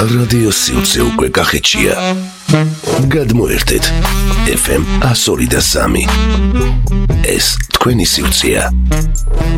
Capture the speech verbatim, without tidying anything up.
რადიო სივრცე უკვე კახეთშია. გადმოერთეთ ეფ ემ one oh three point three. ეს თქვენი სივრცეა.